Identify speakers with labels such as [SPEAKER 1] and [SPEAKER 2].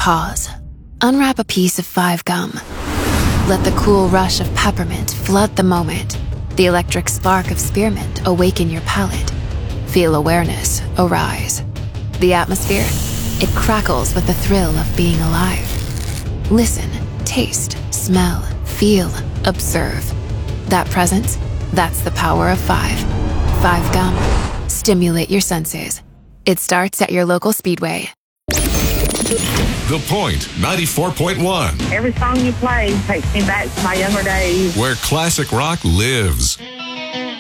[SPEAKER 1] Pause. Unwrap a piece of 5 gum. Let the cool rush of peppermint flood the moment. The electric spark of spearmint awaken your palate. Feel awareness arise. The atmosphere, it crackles with the thrill of being alive. Listen, taste, smell, feel, observe. That presence, that's the power of 5. 5 gum. Stimulate your senses. It starts at your local Speedway.
[SPEAKER 2] The Point 94.1.
[SPEAKER 3] Every song you play takes me back to my younger days.
[SPEAKER 2] Where classic rock lives.